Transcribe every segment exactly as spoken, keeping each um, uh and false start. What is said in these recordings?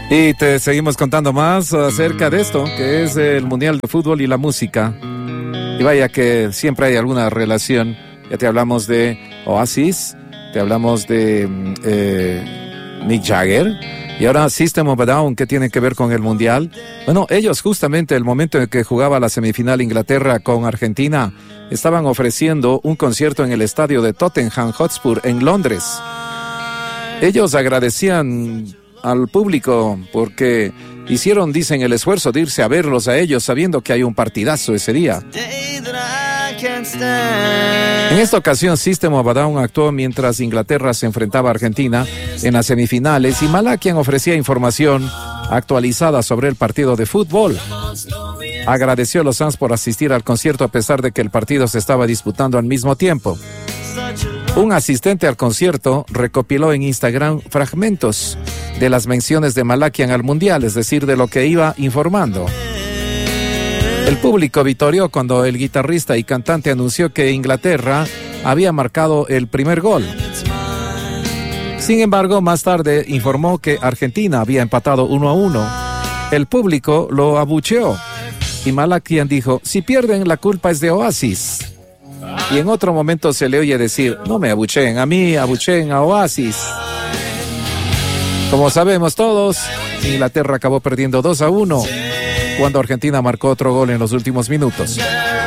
Y te seguimos contando más acerca de esto, que es el Mundial de Fútbol y la música. Y vaya que siempre hay alguna relación. Ya te hablamos de Oasis, te hablamos de eh, Mick Jagger, y ahora System of a Down, que tiene que ver con el Mundial. Bueno, ellos justamente el momento en que jugaba la semifinal Inglaterra con Argentina, estaban ofreciendo un concierto en el estadio de Tottenham Hotspur en Londres. Ellos agradecían al público porque hicieron, dicen, el esfuerzo de irse a verlos a ellos sabiendo que hay un partidazo ese día. En esta ocasión System of a Down actuó mientras Inglaterra se enfrentaba a Argentina en las semifinales y Malakian ofrecía información actualizada sobre el partido de fútbol. Agradeció a los fans por asistir al concierto a pesar de que el partido se estaba disputando al mismo tiempo. Un asistente al concierto recopiló en Instagram fragmentos de las menciones de Malakian al Mundial, es decir, de lo que iba informando. El público vitoreó cuando el guitarrista y cantante anunció que Inglaterra había marcado el primer gol. Sin embargo, más tarde informó que Argentina había empatado uno a uno. El público lo abucheó y Malakian dijo: si pierden, la culpa es de Oasis. Y en otro momento se le oye decir: no me abucheen a mí, abucheen a Oasis. Como sabemos todos, Inglaterra acabó perdiendo dos a uno cuando Argentina marcó otro gol en los últimos minutos.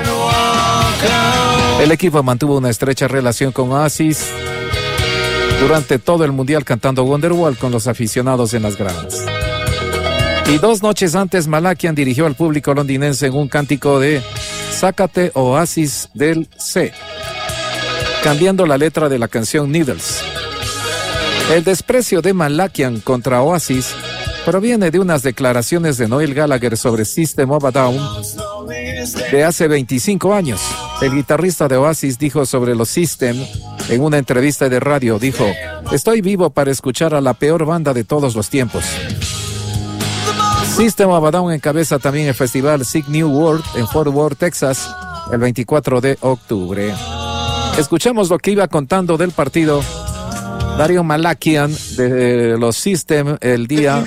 El equipo mantuvo una estrecha relación con Oasis durante todo el Mundial, cantando Wonderwall con los aficionados en las gradas. Y dos noches antes, Malakian dirigió al público londinense en un cántico de Sácate Oasis del C, cambiando la letra de la canción Needles. El desprecio de Malakian contra Oasis proviene de unas declaraciones de Noel Gallagher sobre System of a Down de hace veinticinco años. El guitarrista de Oasis dijo sobre los System en una entrevista de radio, dijo: estoy vivo para escuchar a la peor banda de todos los tiempos. System of a Down encabeza también el festival Seek New World en Fort Worth, Texas, el veinticuatro de octubre. Escuchamos lo que iba contando del partido Dario Malakian de los System el día.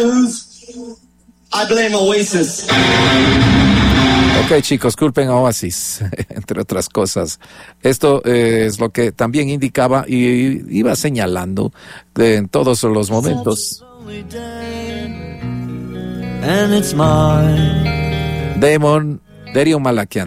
Ok, chicos, culpen a Oasis, entre otras cosas. Esto eh, es lo que también indicaba y iba señalando de, en todos los momentos. Damon, Dario Malakian.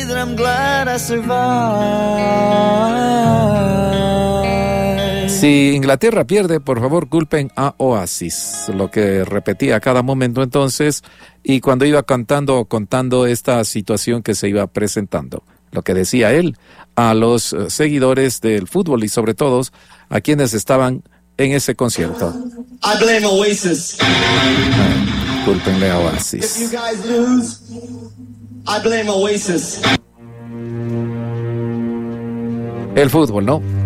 Si Inglaterra pierde, por favor, culpen a Oasis, lo que repetía a cada momento entonces, y cuando iba cantando o contando esta situación que se iba presentando, lo que decía él a los seguidores del fútbol y sobre todo a quienes estaban en ese concierto. I blame Oasis. Ah, culpenle a Oasis. If you guys lose, I blame Oasis. El fútbol, ¿no?